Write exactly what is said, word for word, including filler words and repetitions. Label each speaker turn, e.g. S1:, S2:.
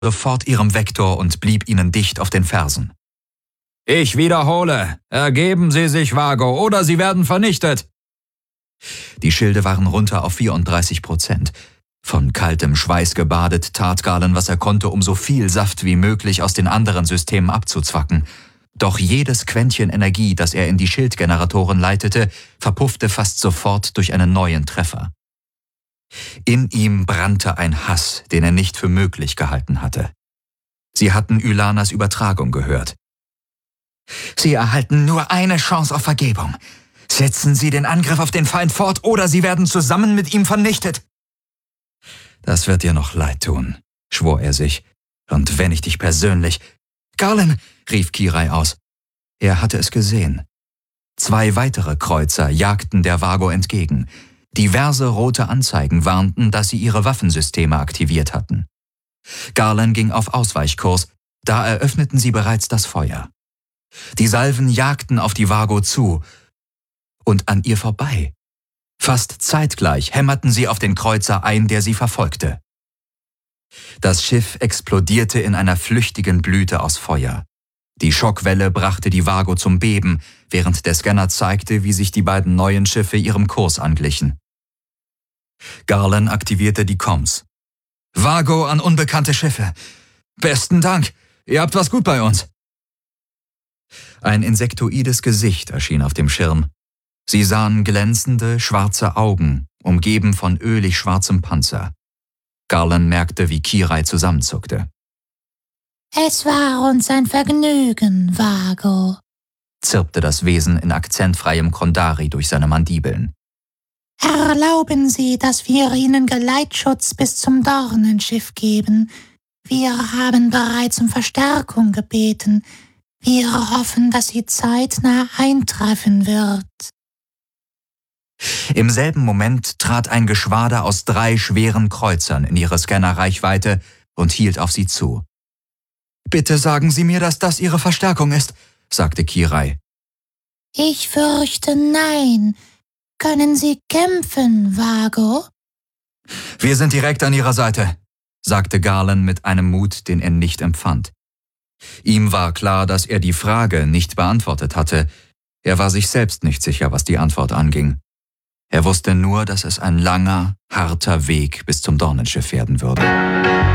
S1: sofort ihrem Vektor und blieb ihnen dicht auf den Fersen.
S2: »Ich wiederhole, ergeben Sie sich, Vago, oder Sie werden vernichtet!«
S1: Die Schilde waren runter auf vierunddreißig Prozent. Von kaltem Schweiß gebadet tat Galen, was er konnte, um so viel Saft wie möglich aus den anderen Systemen abzuzwacken. Doch jedes Quäntchen Energie, das er in die Schildgeneratoren leitete, verpuffte fast sofort durch einen neuen Treffer. In ihm brannte ein Hass, den er nicht für möglich gehalten hatte. Sie hatten Ylanas Übertragung gehört. »Sie erhalten nur eine Chance auf Vergebung. Setzen Sie den Angriff auf den Feind fort, oder Sie werden zusammen mit ihm vernichtet.« »Das wird dir noch leid tun«, schwor er sich. »Und wenn ich dich persönlich...« »Galen«, rief Kirai aus. Er hatte es gesehen. Zwei weitere Kreuzer jagten der Vago entgegen. Diverse rote Anzeigen warnten, dass sie ihre Waffensysteme aktiviert hatten. Galen ging auf Ausweichkurs, da eröffneten sie bereits das Feuer. Die Salven jagten auf die Vago zu und an ihr vorbei. Fast zeitgleich hämmerten sie auf den Kreuzer ein, der sie verfolgte. Das Schiff explodierte in einer flüchtigen Blüte aus Feuer. Die Schockwelle brachte die Vago zum Beben, während der Scanner zeigte, wie sich die beiden neuen Schiffe ihrem Kurs anglichen. Garland aktivierte die Comms. »Vago an unbekannte Schiffe. Besten Dank, ihr habt was gut bei uns.« Ein insektoides Gesicht erschien auf dem Schirm. Sie sahen glänzende, schwarze Augen, umgeben von ölig schwarzem Panzer. Garland merkte, wie Kirai zusammenzuckte.
S3: »Es war uns ein Vergnügen, Vago«,
S1: zirpte das Wesen in akzentfreiem Kondari durch seine Mandibeln.
S3: »Erlauben Sie, dass wir Ihnen Geleitschutz bis zum Dornenschiff geben. Wir haben bereits um Verstärkung gebeten. Wir hoffen, dass sie zeitnah eintreffen wird.«
S1: Im selben Moment trat ein Geschwader aus drei schweren Kreuzern in ihre Scannerreichweite und hielt auf sie zu. »Bitte sagen Sie mir, dass das Ihre Verstärkung ist«, sagte Kirai.
S3: »Ich fürchte nein. Können Sie kämpfen, Vago?«
S1: »Wir sind direkt an Ihrer Seite«, sagte Garland mit einem Mut, den er nicht empfand. Ihm war klar, dass er die Frage nicht beantwortet hatte. Er war sich selbst nicht sicher, was die Antwort anging. Er wusste nur, dass es ein langer, harter Weg bis zum Dornenschiff werden würde.